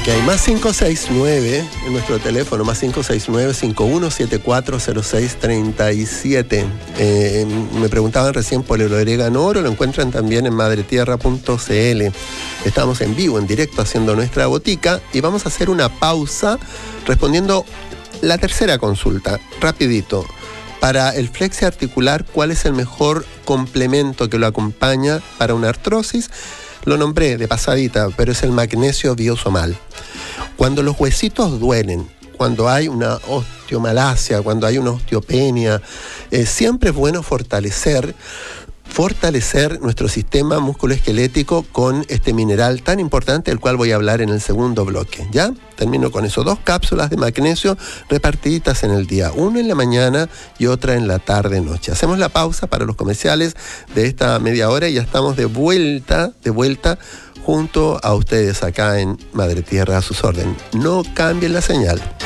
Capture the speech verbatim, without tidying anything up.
Ok, más cinco seis nueve en nuestro teléfono, más cinco seis nueve, cinco uno siete cuatro, cero seis tres siete. Eh, me preguntaban recién por el orégano oro, lo encuentran también en madretierra punto c l. Estamos en vivo, en directo, haciendo nuestra botica y vamos a hacer una pausa respondiendo la tercera consulta, rapidito. Para el flexi articular, ¿cuál es el mejor complemento que lo acompaña para una artrosis? Lo nombré de pasadita, pero es el magnesio biosomal. Cuando los huesitos duelen, cuando hay una osteomalacia, cuando hay una osteopenia, eh, siempre es bueno fortalecer fortalecer nuestro sistema musculoesquelético con este mineral tan importante del cual voy a hablar en el segundo bloque. ¿Ya? Termino con eso. Dos cápsulas de magnesio repartiditas en el día. Una en la mañana y otra en la tarde-noche. Hacemos la pausa para los comerciales de esta media hora y ya estamos de vuelta, de vuelta junto a ustedes acá en Madre Tierra a sus órdenes. No cambien la señal.